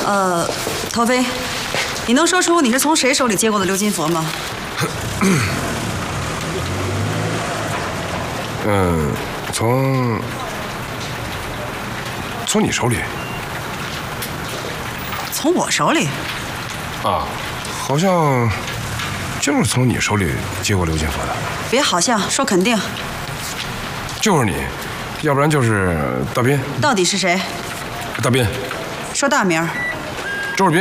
陶飞，你能说出你是从谁手里接过的鎏金佛吗？ 从你手里。 从我手里？ 啊，好像就是从你手里接过鎏金佛的。 别好像，说肯定。 就是你，要不然就是大斌。 到底是谁？ 大斌。 说大名。 周世斌。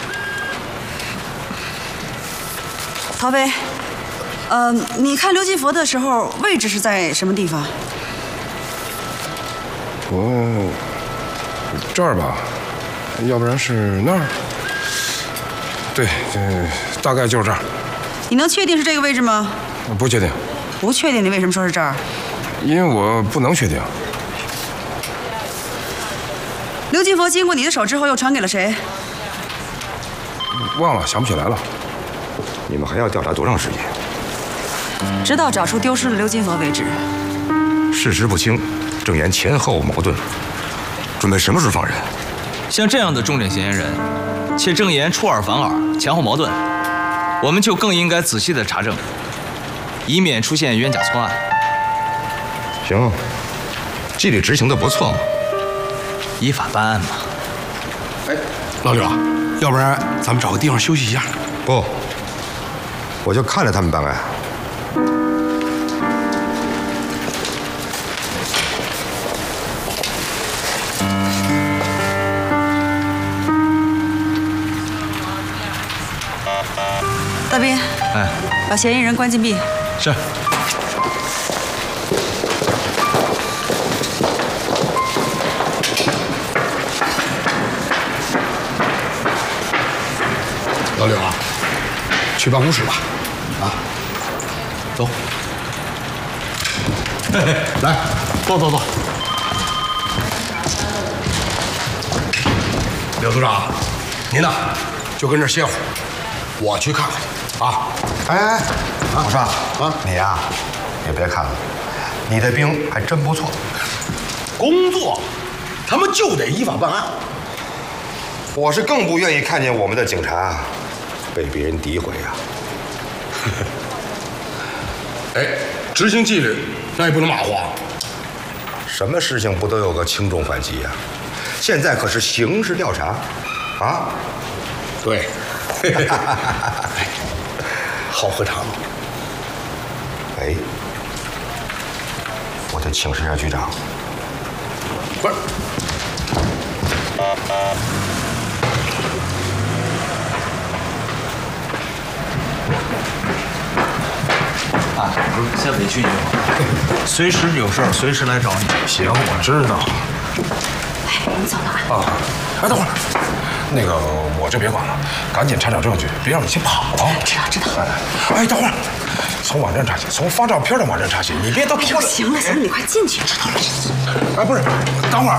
陶飞，你看鎏金佛的时候，位置是在什么地方？ 我这儿吧，要不然是那儿。对，大概就是这儿。 你能确定是这个位置吗？ 不确定。 不确定，你为什么说是这儿？ 因为我不能确定。 鎏金佛经过你的手之后，又传给了谁？ 忘了，想不起来了。 你们还要调查多长时间？ 直到找出丢失的鎏金佛为止。 事实不清，郑岩前后矛盾，准备什么时候放人？ 像这样的重点嫌疑人，且郑岩出尔反尔，前后矛盾，我们就更应该仔细的查证，以免出现冤假错案。 行，纪律执行的不错嘛。 依法办案嘛。 哎，老柳啊，要不然咱们找个地方休息一下？ 不，我就看着他们办案。 大斌， 哎， 把嫌疑人关禁闭。 是。 老柳啊，去办公室吧。啊，走。嘿嘿，来，坐。柳组长，您呢，就跟这儿歇会儿，我去看看去。啊， 哎，我说啊，你呀，也别看了，你的兵还真不错。 工作，他们就得依法办案。 我是更不愿意看见我们的警察被别人诋毁呀。 哎，执行纪律，那也不能马虎啊。 什么事情不都有个轻重缓急呀？现在可是刑事调查，啊？ 对。好喝茶吗？ 哎，我得请示一下局长。 不是。 啊，不是，先委屈你了，随时有事儿随时来找你。 行，我知道。 哎，你走了啊。 啊，哎，等会儿，那个我就别管了，赶紧查找证据，别让你先跑了。 知道。 哎，等会儿，从网站查起，从发照片的网站查起，你别都拖着。 行了，你快进去。知道了。 哎，不是，等会儿，